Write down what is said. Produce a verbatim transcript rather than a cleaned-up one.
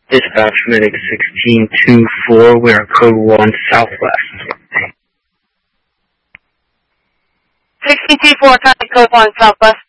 Dispatch Medic sixteen two four, we are code one Southwest. sixteen two four, copy code one Southwest.